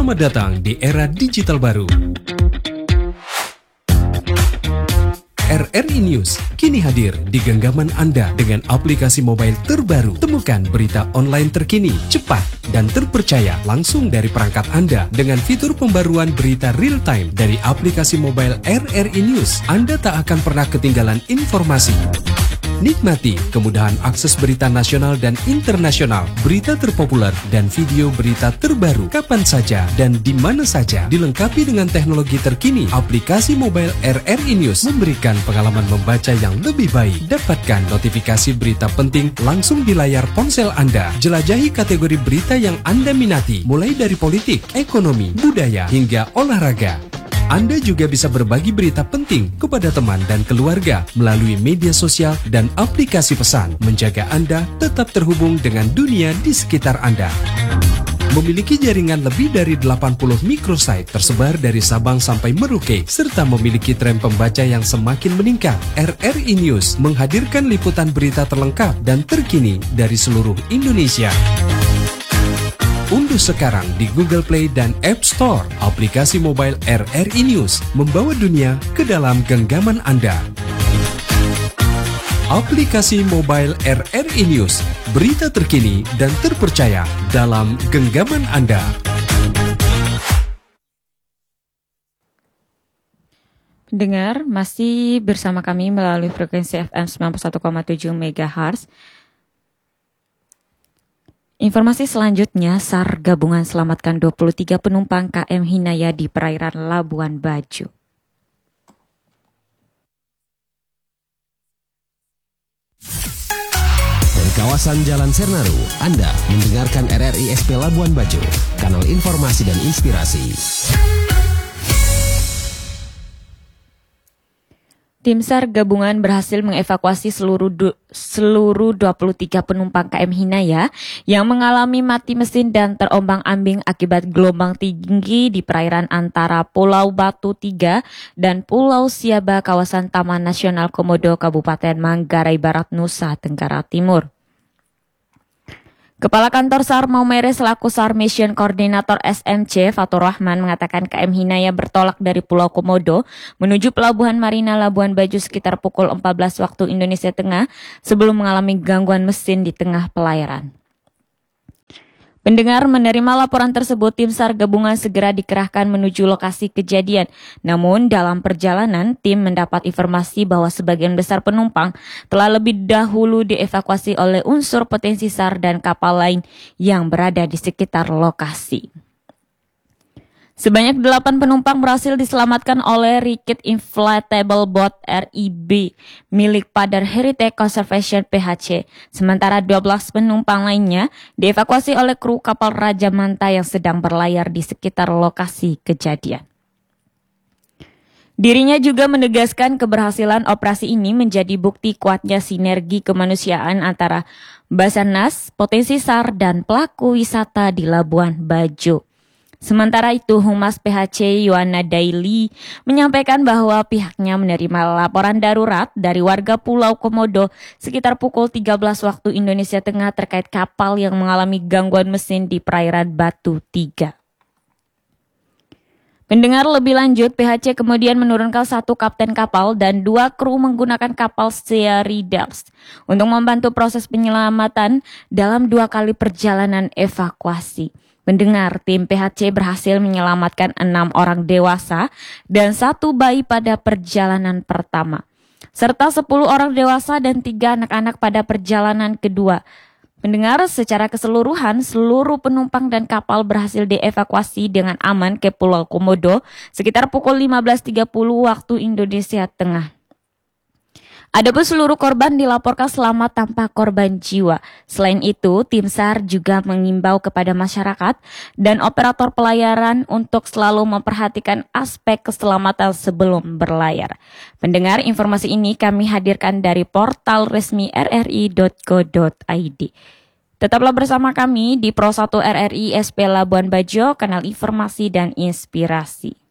Selamat datang di era digital baru. RRI News kini hadir di genggaman Anda dengan aplikasi mobile terbaru. Temukan berita online terkini, cepat, dan terpercaya langsung dari perangkat Anda dengan fitur pembaruan berita real time dari aplikasi mobile RRI News. Anda tak akan pernah ketinggalan informasi. Nikmati kemudahan akses berita nasional dan internasional, berita terpopuler, dan video berita terbaru kapan saja dan di mana saja. Dilengkapi dengan teknologi terkini, aplikasi mobile RRI News memberikan pengalaman membaca yang lebih baik. Dapatkan notifikasi berita penting langsung di layar ponsel Anda. Jelajahi kategori berita yang Anda minati, mulai dari politik, ekonomi, budaya, hingga olahraga. Anda juga bisa berbagi berita penting kepada teman dan keluarga melalui media sosial dan aplikasi pesan, menjaga Anda tetap terhubung dengan dunia di sekitar Anda. Memiliki jaringan lebih dari 80 microsite tersebar dari Sabang sampai Merauke, serta memiliki tren pembaca yang semakin meningkat. RRI News menghadirkan liputan berita terlengkap dan terkini dari seluruh Indonesia. Unduh sekarang di Google Play dan App Store aplikasi mobile RRI News, membawa dunia ke dalam genggaman Anda. Aplikasi mobile RRI News, berita terkini dan terpercaya dalam genggaman Anda. Pendengar, masih bersama kami melalui frekuensi FM 91,7 MHz. Informasi selanjutnya, SAR gabungan selamatkan 23 penumpang KM Hinaya di perairan Labuan Bajo. Dari kawasan Jalan Sernaru, Anda mendengarkan RRI SP Labuan Bajo, kanal informasi dan inspirasi. Tim SAR gabungan berhasil mengevakuasi seluruh 23 penumpang KM Hinaya yang mengalami mati mesin dan terombang-ambing akibat gelombang tinggi di perairan antara Pulau Batu 3 dan Pulau Siaba kawasan Taman Nasional Komodo Kabupaten Manggarai Barat, Nusa Tenggara Timur. Kepala Kantor SAR Maumere selaku SAR Mission Koordinator SMC Fatur Rahman mengatakan KM Hinaya bertolak dari Pulau Komodo menuju Pelabuhan Marina Labuan Bajo sekitar pukul 14 waktu Indonesia Tengah sebelum mengalami gangguan mesin di tengah pelayaran. Pendengar, menerima laporan tersebut, tim SAR gabungan segera dikerahkan menuju lokasi kejadian. Namun dalam perjalanan, tim mendapat informasi bahwa sebagian besar penumpang telah lebih dahulu dievakuasi oleh unsur potensi SAR dan kapal lain yang berada di sekitar lokasi. Sebanyak 8 penumpang berhasil diselamatkan oleh Rikit Inflatable Boat RIB milik Padar Heritage Conservation PHC. Sementara 12 penumpang lainnya dievakuasi oleh kru kapal Raja Manta yang sedang berlayar di sekitar lokasi kejadian. Dirinya juga menegaskan keberhasilan operasi ini menjadi bukti kuatnya sinergi kemanusiaan antara Basarnas, potensi SAR, dan pelaku wisata di Labuan Bajo. Sementara itu, Humas PHC Yohana Daily menyampaikan bahwa pihaknya menerima laporan darurat dari warga Pulau Komodo sekitar pukul 13 waktu Indonesia Tengah terkait kapal yang mengalami gangguan mesin di perairan Batu 3. Pendengar, lebih lanjut, PHC kemudian menurunkan 1 kapten kapal dan 2 kru menggunakan kapal Sea Riders untuk membantu proses penyelamatan dalam 2 kali perjalanan evakuasi. Pendengar, tim PHC berhasil menyelamatkan 6 orang dewasa dan 1 bayi pada perjalanan pertama, serta 10 orang dewasa dan 3 anak-anak pada perjalanan kedua. Pendengar, secara keseluruhan, seluruh penumpang dan kapal berhasil dievakuasi dengan aman ke Pulau Komodo sekitar pukul 15.30 waktu Indonesia Tengah. Adapun seluruh korban dilaporkan selamat tanpa korban jiwa. Selain itu, tim SAR juga mengimbau kepada masyarakat dan operator pelayaran untuk selalu memperhatikan aspek keselamatan sebelum berlayar. Pendengar, informasi ini kami hadirkan dari portal resmi rri.co.id. Tetaplah bersama kami di Pro 1 RRI SP Labuan Bajo, kanal informasi dan inspirasi.